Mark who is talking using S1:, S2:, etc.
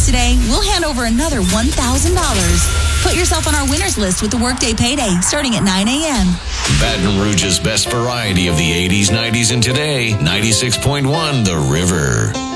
S1: cards today, we'll hand over another $1,000. Put yourself on our winners list with the Workday Payday starting at 9 a.m.
S2: Baton Rouge's best variety of the 80s, 90s, and today, 96.1 The River.